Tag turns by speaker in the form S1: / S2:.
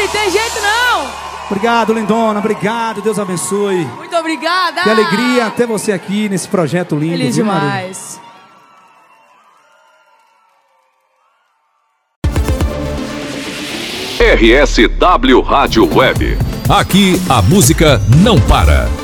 S1: tem jeito não.
S2: Obrigado, lindona, obrigado, Deus abençoe.
S1: Muito obrigada.
S2: Que alegria ter você aqui nesse projeto lindo.
S1: Feliz demais.
S3: RSW Rádio Web. Aqui a música não para.